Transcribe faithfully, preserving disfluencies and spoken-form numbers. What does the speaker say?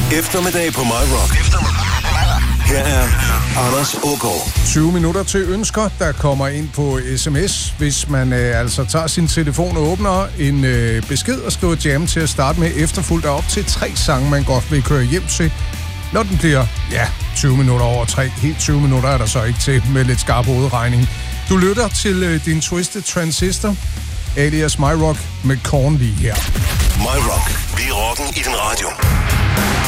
Eftermiddag på My Rock. Her er Anders Ågaard. tyve minutter til ønsker, der kommer ind på sms, hvis man øh, altså tager sin telefon og åbner en øh, besked og skriver jam til at starte med, efterfulgt af op til tre sange, man godt vil køre hjem til. Når den bliver, ja, tyve minutter over tre. Helt tyve minutter er der så ikke til med lidt skarp hovedregning. Du lytter til øh, din Twisted Transistor, alias My Rock med Korn lige her. My Rock. Vi er rocken i din radio.